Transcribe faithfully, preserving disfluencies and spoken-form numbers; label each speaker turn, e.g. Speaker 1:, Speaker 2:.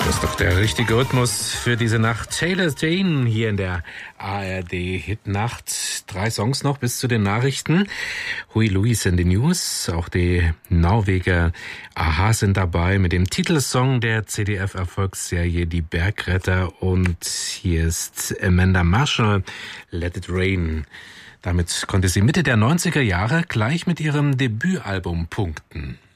Speaker 1: Das ist doch der richtige Rhythmus für diese Nacht. Taylor Dane hier in der A R D-Hitnacht. Drei Songs noch bis zu den Nachrichten. Huey Lewis in den News. Auch die Norweger Aha sind dabei mit dem Titelsong der C D F-Erfolgsserie Die Bergretter. Und hier ist Amanda Marshall, Let It Rain. Damit konnte sie Mitte der neunziger Jahre gleich mit ihrem Debütalbum punkten.